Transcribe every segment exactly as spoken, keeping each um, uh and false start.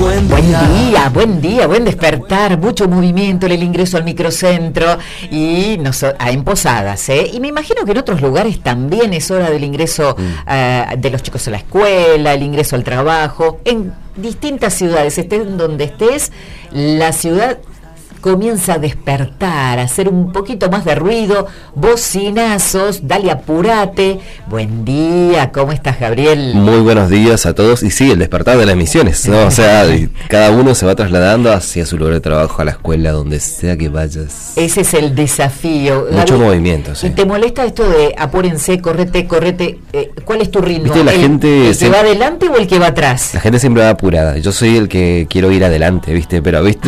Buen Buen día. día, buen día, buen despertar, mucho movimiento en el ingreso al microcentro y no so, ah, en Posadas, ¿eh? Y me imagino que en otros lugares también es hora del ingreso mm. uh, de los chicos a la escuela, el ingreso al trabajo, en distintas ciudades, estés donde estés, la ciudad comienza a despertar, a hacer un poquito más de ruido, bocinazos, dale apurate. Buen día, ¿cómo estás, Gabriel? Muy buenos días a todos. Y sí, el despertar de las misiones, ¿no? O sea, cada uno se va trasladando hacia su lugar de trabajo, a la escuela, donde sea que vayas. Ese es el desafío. Mucho Gabriel, movimiento, sí. ¿Y te molesta esto de apúrense, correte, correte? Eh, ¿Cuál es tu ritmo? ¿Viste, la ¿El, gente el que se... va adelante o el que va atrás? La gente siempre va apurada. Yo soy el que quiero ir adelante, ¿viste? Pero, ¿viste?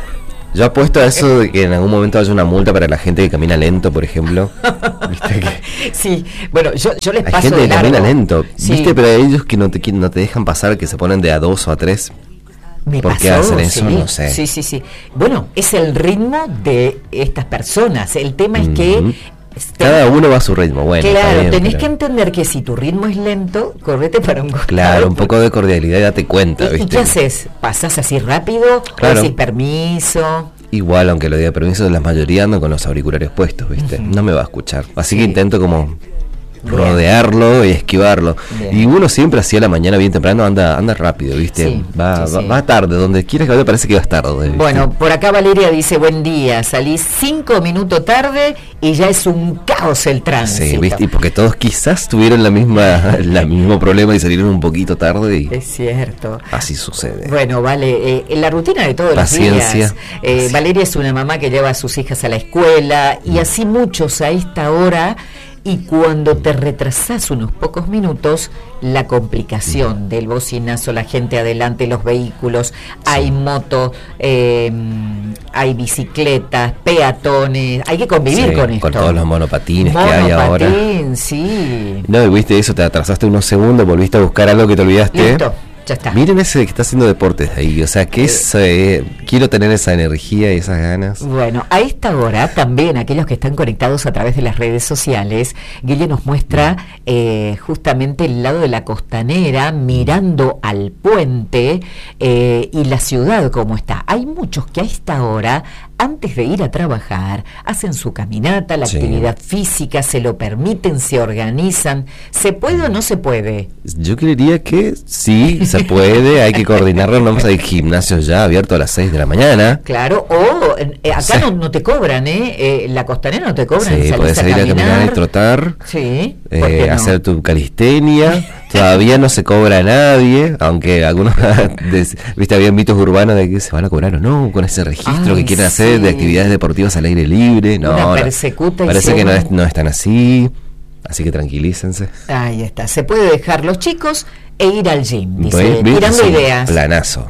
Yo apuesto a eso de que en algún momento haya una multa para la gente que camina lento, por ejemplo. ¿Viste que? Sí, bueno, yo, yo les Hay paso gente de que largo. camina lento, Sí. ¿viste? Pero hay ellos que no te, no te dejan pasar, que se ponen de a dos o a tres. Me ¿Por pasó, qué hacen eso? sí, No sé. Sí, sí, sí. Bueno, es el ritmo de estas personas. El tema es que... Mm-hmm. este, Cada uno va a su ritmo, bueno. claro, está bien, tenés pero... que entender que si tu ritmo es lento, correte para un costado. Claro, un poco de cordialidad y date cuenta, ¿Y, ¿viste? ¿Y qué haces? ¿Pasás así rápido? Claro. ¿O decís permiso? Igual, aunque lo diga permiso, la mayoría ando con los auriculares puestos, ¿viste? Uh-huh. No me va a escuchar. Así Sí. que intento como Bien. rodearlo y esquivarlo. Bien. Y uno siempre así a la mañana bien temprano anda anda rápido, ¿viste? Sí, va, sí, va, sí. va tarde, donde quieras que vaya parece que vas tarde, ¿viste? Bueno, por acá Valeria dice, buen día, salí cinco minutos tarde y ya es un caos el tránsito. Sí, ¿viste? Y porque todos quizás tuvieron la misma el mismo problema y salieron un poquito tarde y Es cierto. así sucede. Bueno, vale, eh, en la rutina de todos Paciencia. los días. Eh, Valeria es una mamá que lleva a sus hijas a la escuela y así muchos a esta hora. Y cuando te retrasás unos pocos minutos, la complicación del bocinazo, la gente adelante, los vehículos, sí. hay motos, eh, hay bicicletas, peatones, hay que convivir Sí, con esto. con todos los monopatines que hay ahora. Monopatín, sí. No, y viste eso, te atrasaste unos segundos, volviste a buscar algo que te olvidaste. Listo, ya está. Miren ese que está haciendo deportes ahí, o sea, que es, eh, quiero tener esa energía y esas ganas. Bueno, a esta hora también aquellos que están conectados a través de las redes sociales, Guille nos muestra eh, justamente el lado de la costanera, mirando al puente eh, y la ciudad como está. Hay muchos que a esta hora, antes de ir a trabajar, hacen su caminata, la Sí. actividad física, se lo permiten, se organizan. ¿Se puede o no se puede? Yo creería que sí, se puede, hay que coordinarlo, vamos a ir gimnasio ya abierto a las seis de la mañana. Claro, o eh, acá Sí. no, no te cobran, ¿eh? Eh, La costanera no te cobran. Sí, salís podés salir a caminar y trotar, Sí, ¿por eh, qué no? hacer tu calistenia. Todavía no se cobra a nadie, aunque algunos, des- viste, había mitos urbanos de que se van a cobrar o no con ese registro Ay, que quieren hacer sí. de actividades deportivas al aire libre. No, Una no. persecuta y Parece se- que no es, no es tan así, así que tranquilícense. Ahí está, se puede dejar los chicos e ir al gym, dice, ¿Ves? ¿Ves? tirando Es un ideas. Planazo.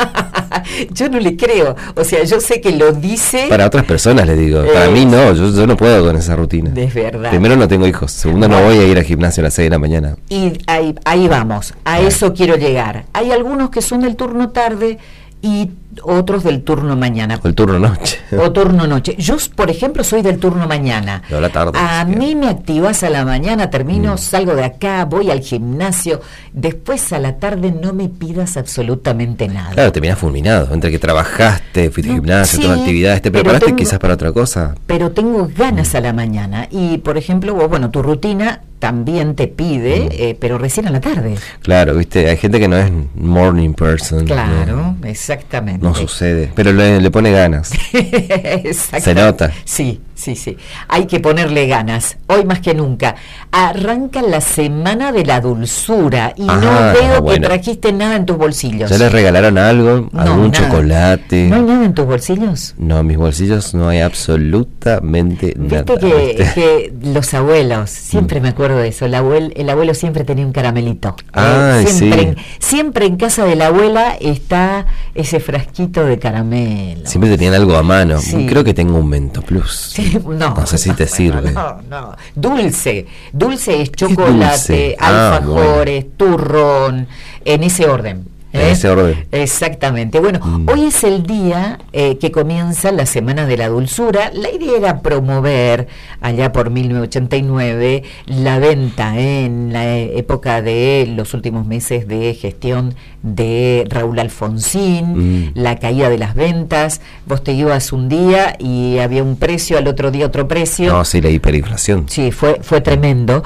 Yo no le creo, o sea, yo sé que lo dice. Para otras personas les digo, para Eh, mí no, yo, yo no puedo con esa rutina. Es verdad. Primero no tengo hijos, segundo no Bueno. voy a ir al gimnasio a las seis de la mañana. Y ahí, ahí vamos, a Claro. eso quiero llegar. Hay algunos que son del turno tarde y otros del turno mañana. O el turno noche. O turno noche. Yo, por ejemplo, soy del turno mañana. Yo a la tarde, A sí. mí me activas a la mañana, termino, Mm. salgo de acá, voy al gimnasio. Después a la tarde no me pidas absolutamente nada. Claro, terminás fulminado, entre que trabajaste, fuiste al No, gimnasio, sí, todas actividades, te pero preparaste tengo- quizás para otra cosa. Pero tengo ganas a la mañana. Y, por ejemplo, vos, bueno, tu rutina también te pide, Mm. eh, pero recién a la tarde. Claro, viste, hay gente que no es morning person. Claro, No, exactamente. no sucede, pero le, le pone ganas. Exacto. Se nota. Sí, sí, sí. Hay que ponerle ganas, hoy más que nunca. Arranca la semana de la dulzura y Ah, no veo bueno. que trajiste nada en tus bolsillos. ¿Ya les regalaron algo? No, ¿Algún nada. chocolate? ¿No hay nada en tus bolsillos? No, en mis bolsillos no hay absolutamente nada. Viste que, ¿viste? que los abuelos, siempre Mm. me acuerdo de eso, el abuelo, el abuelo siempre tenía un caramelito. Ay, siempre, sí. en, siempre en casa de la abuela está ese frasquito de caramelo. Siempre tenían algo a mano. Sí. Creo que tengo un Mento Plus. Sí, no, No sé si te bueno, sirve. No, no. Dulce. Dulce es chocolate, dulce? Ah, alfajores, turrón, en ese orden. En ¿Eh? ese orden. Exactamente. Bueno, mm. hoy es el día eh, que comienza la Semana de la Dulzura. La idea era promover, allá por mil novecientos ochenta y nueve, la venta eh, en la época de los últimos meses de gestión de Raúl Alfonsín, mm. la caída de las ventas. Vos te ibas un día y había un precio, al otro día otro precio. No, sí, la hiperinflación. Sí, fue, fue tremendo.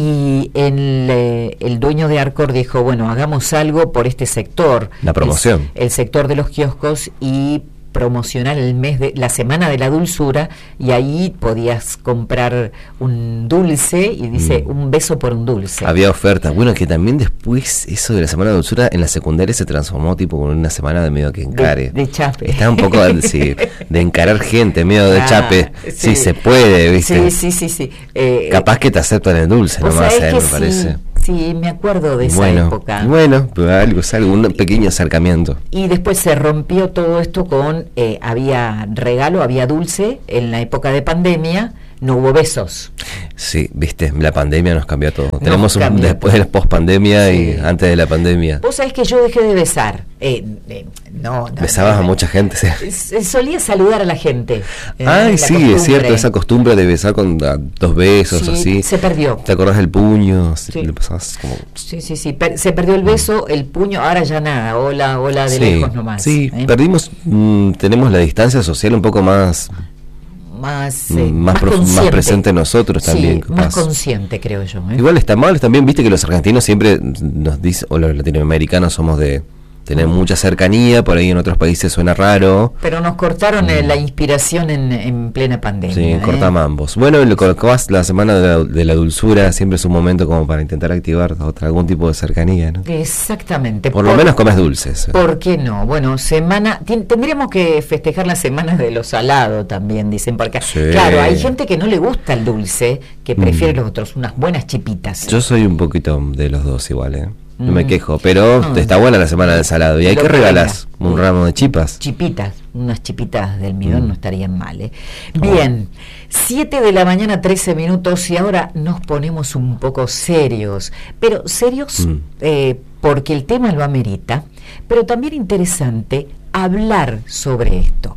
Y el, eh, el dueño de Arcor dijo, bueno, hagamos algo por este sector. La promoción. El, el sector de los kioscos y promocionar el mes de la Semana de la Dulzura, y ahí podías comprar un dulce y dice mm. un beso por un dulce. Había ofertas. Bueno, que también después eso de la Semana de Dulzura en la secundaria se transformó tipo con una semana de medio que encare. De, de chape. Está un poco sí, de encarar gente, medio de ah, chape. Sí. sí, se puede, ¿viste? Sí, sí, sí. sí. Eh, Capaz que te aceptan el dulce nomás, eh, me sí. parece. Sí, me acuerdo de esa bueno, época. Bueno, pero algo, es algo, un pequeño acercamiento. Y después se rompió todo esto con, eh, había regalo, había dulce, en la época de pandemia no hubo besos. Sí, viste, la pandemia nos cambió todo. Nos Tenemos un cambió. Después de la post-pandemia sí. y antes de la pandemia. Vos sabés que yo dejé de besar. Eh, eh, no, no, Besabas no, a mucha gente. Sí. Solía saludar a la gente. Eh, Ay, sí, costumbre. Es cierto, esa costumbre de besar con a, dos besos, sí, así. Se perdió. ¿Te acordás del puño? Sí, le pasabas como... sí, sí, sí. Per se perdió el beso, el puño, ahora ya nada. Hola, hola de sí, lejos nomás. Sí, ¿eh? perdimos, mmm, tenemos la distancia social un poco más... Más, eh, más, más, más presente en nosotros también. Sí, más consciente, creo yo. ¿eh? Igual está mal, también viste que los argentinos siempre nos dicen, o los latinoamericanos somos de tener mucha cercanía, por ahí en otros países suena raro. Pero nos cortaron mm. eh, la inspiración en, en plena pandemia. Sí, ¿eh? cortamambos. Bueno, lo colocabas la Semana de la, de la Dulzura, siempre es un momento como para intentar activar otra, algún tipo de cercanía, ¿no? Exactamente. Por, por lo menos comes dulces. ¿Por qué no? Bueno, semana, tendríamos que festejar la Semana de lo salado también, dicen, porque sí. Claro, hay gente que no le gusta el dulce, que prefiere mm. los otros, unas buenas chipitas. Yo soy un poquito de los dos igual, ¿eh? No me quejo, pero no, está buena la Semana del salado. ¿Y hay que regalas? Un ramo de chipas. Chipitas, unas chipitas de almidón mm. no estarían mal, ¿eh? Bien, siete de la mañana, trece minutos, y ahora nos ponemos un poco serios. Pero serios mm. eh, porque el tema lo amerita, pero también interesante hablar sobre esto.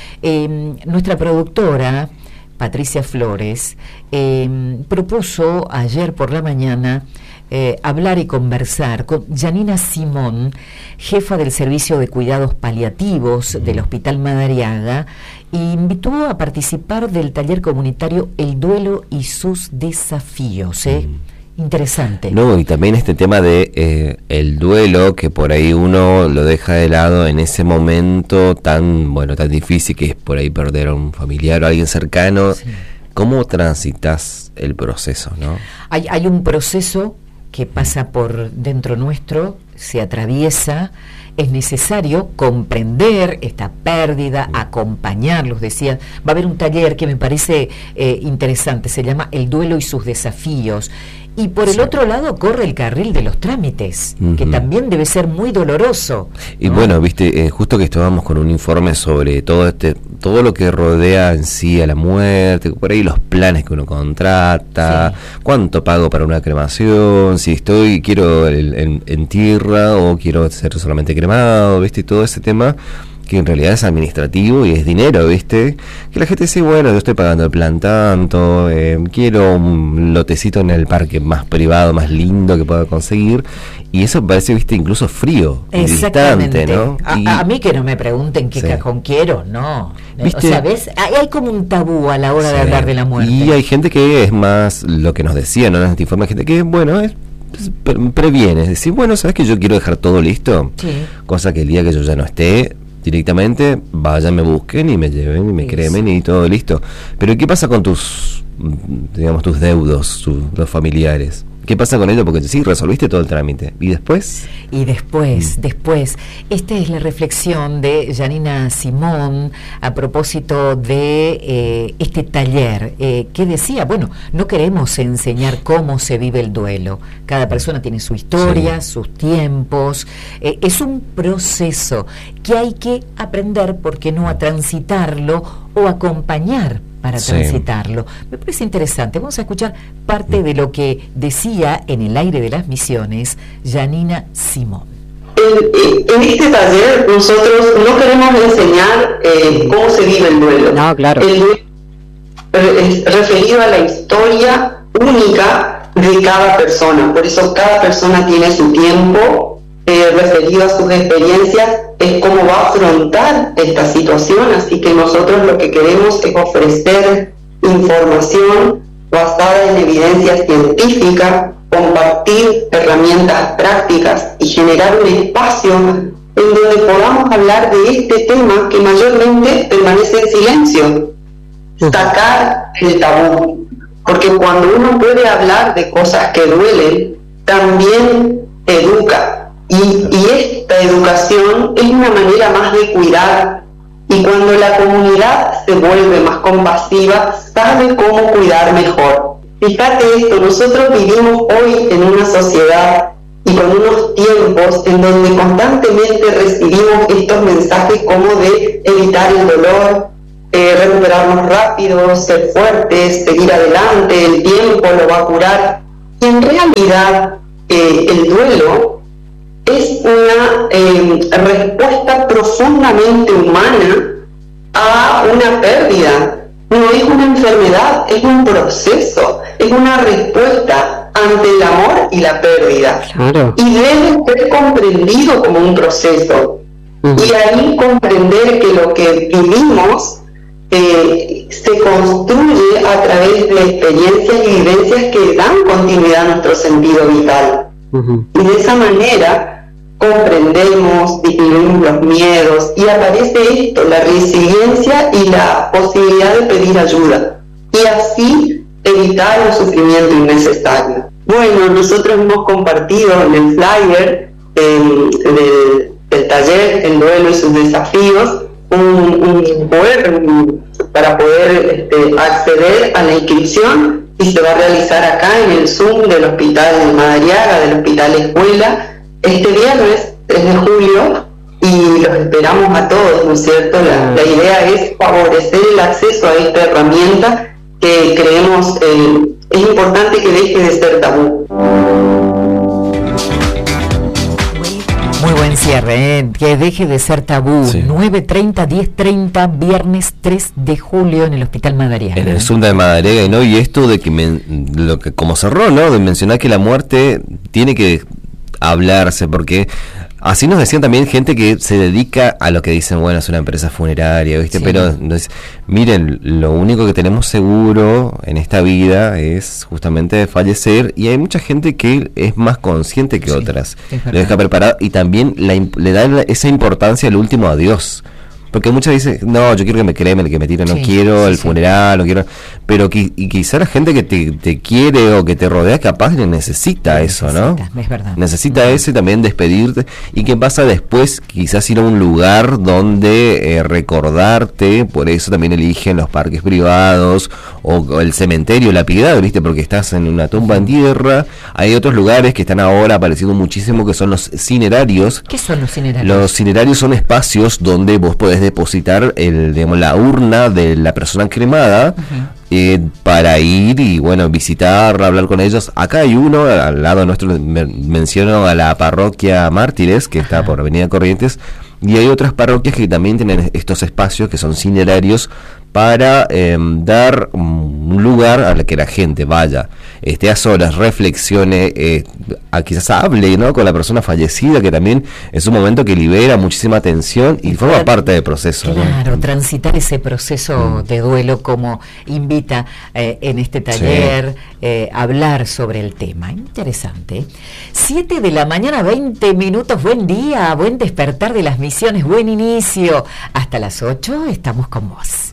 Eh, nuestra productora, Patricia Flores, eh, propuso ayer por la mañana Eh, hablar y conversar con Janina Simón, jefa del Servicio de Cuidados Paliativos del Hospital Madariaga, e invitó a participar del taller comunitario El Duelo y sus Desafíos. ¿eh? Mm. Interesante. No, y también este tema de eh, el duelo, que por ahí uno lo deja de lado en ese momento tan, bueno, tan difícil que es por ahí perder a un familiar o a alguien cercano. Sí. ¿Cómo transitas el proceso, no? Hay, hay un proceso que pasa por dentro nuestro, se atraviesa, es necesario comprender esta pérdida, acompañarlos, decía, va a haber un taller que me parece eh, interesante, se llama El Duelo y sus Desafíos, y por el sí. otro lado corre el carril de los trámites, uh-huh. que también debe ser muy doloroso. Y ¿no? bueno, viste, eh, justo que estábamos con un informe sobre todo este, todo lo que rodea en sí a la muerte, por ahí los planes que uno contrata, sí. cuánto pago para una cremación, si estoy, quiero el, en, en tierra o quiero ser solamente cremado, viste, todo ese tema que en realidad es administrativo y es dinero, ¿viste? Que la gente dice, bueno, yo estoy pagando el plan tanto, eh, quiero un lotecito en el parque más privado, más lindo que pueda conseguir, y eso me parece, ¿viste? Incluso frío, distante, ¿no? A, y, a mí que no me pregunten qué sí. cajón quiero, no. ¿Viste? O sea, ¿ves? Hay, hay como un tabú a la hora sí. de hablar de la muerte. Y hay gente que es más lo que nos decían, ¿no? En este informe, gente que, bueno, es previene, es decir, bueno, ¿sabes que yo quiero dejar todo listo? Sí. Cosa que el día que yo ya no esté, directamente vayan, me busquen y me lleven y me sí, cremen sí. y todo listo. Pero ¿qué pasa con tus, digamos, tus deudos, tus, los familiares? ¿Qué pasa con ello? Porque sí, resolviste todo el trámite. ¿Y después? Y después, mm. después. Esta es la reflexión de Janina Simón a propósito de eh, este taller. Eh, que decía, bueno, no queremos enseñar cómo se vive el duelo. Cada persona tiene su historia, sí. sus tiempos. Eh, es un proceso que hay que aprender, ¿por qué no?, a transitarlo o acompañar para sí. transitarlo. Me parece interesante. Vamos a escuchar parte de lo que decía en el aire de las misiones Janina Simón. en, en este taller nosotros no queremos enseñar eh, cómo se vive el duelo. No, claro. El duelo es referido a la historia única de cada persona, por eso cada persona tiene su tiempo eh, referido a sus experiencias, es cómo va a afrontar esta situación, así que nosotros lo que queremos es ofrecer información basada en evidencia científica, compartir herramientas prácticas y generar un espacio en donde podamos hablar de este tema que mayormente permanece en silencio, sacar el tabú, porque cuando uno puede hablar de cosas que duelen, también educa, y, y esta educación es una manera más de cuidar, y cuando la comunidad se vuelve más compasiva, sabe cómo cuidar mejor. Fíjate esto, nosotros vivimos hoy en una sociedad y con unos tiempos en donde constantemente recibimos estos mensajes como de evitar el dolor, eh, recuperarnos rápido, ser fuertes, seguir adelante, el tiempo lo va a curar. Y en realidad eh, el duelo es una eh, respuesta profundamente humana a una pérdida. No es una enfermedad, es un proceso, es una respuesta ante el amor y la pérdida. Claro. Y debe ser comprendido como un proceso. Uh-huh. Y ahí comprender que lo que vivimos eh, se construye a través de experiencias y vivencias que dan continuidad a nuestro sentido vital. Uh-huh. Y de esa manera comprendemos, disminuimos los miedos y aparece esto, la resiliencia y la posibilidad de pedir ayuda y así evitar un sufrimiento innecesario. Bueno, nosotros hemos compartido en el flyer eh, del, del taller El duelo y sus desafíos un, un poder para poder este, acceder a la inscripción, y se va a realizar acá en el Zoom del Hospital de Madariaga, del Hospital Escuela, este viernes tres de julio, y los esperamos a todos, ¿no es cierto? La, la idea es favorecer el acceso a esta herramienta que creemos eh, es importante que deje de ser tabú. Muy buen cierre, ¿eh? Que deje de ser tabú. Sí. nueve treinta, diez treinta, viernes tres de julio en el Hospital Madariaga. En el Zoom de Madariaga, ¿no? Y esto de que, me, lo que como cerró, ¿no? De mencionar que la muerte tiene que hablarse, porque así nos decían también gente que se dedica a lo que dicen, bueno, es una empresa funeraria, ¿viste? Sí. Pero entonces, miren, lo único que tenemos seguro en esta vida es justamente fallecer, y hay mucha gente que es más consciente que sí, otras, lo deja preparado, y también la, le da esa importancia al último adiós. Porque muchas veces, no, yo quiero que me cremen, que me tiren, no sí, quiero sí, el funeral, no quiero... Pero qui- y quizá la gente que te, te quiere o que te rodea capaz le necesita eso, necesita, ¿no? Es verdad. Necesita uh-huh. ese también despedirte. ¿Y qué pasa después? Quizás ir a un lugar donde eh, recordarte, por eso también eligen los parques privados o, o el cementerio, la Piedad, ¿viste? Porque estás en una tumba en tierra. Hay otros lugares que están ahora apareciendo muchísimo, que son los cinerarios. ¿Qué son los cinerarios? Los cinerarios son espacios donde vos podés depositar el, digamos, la urna de la persona cremada, uh-huh. eh, para ir y bueno, visitar, hablar con ellos. Acá hay uno al lado nuestro, men- menciono a la parroquia Mártires, que uh-huh. está por Avenida Corrientes, y hay otras parroquias que también tienen estos espacios que son cinerarios para eh, dar un lugar a la que la gente vaya, esté a solas, reflexione, eh, a quizás hable, ¿no?, con la persona fallecida, que también es un momento que libera muchísima tensión y forma parte del proceso. Claro, ¿no? transitar ese proceso mm. de duelo, como invita eh, en este taller, sí. eh, hablar sobre el tema. Interesante. siete de la mañana, veinte minutos, buen día, buen despertar de las misiones, buen inicio. Hasta las ocho estamos con vos.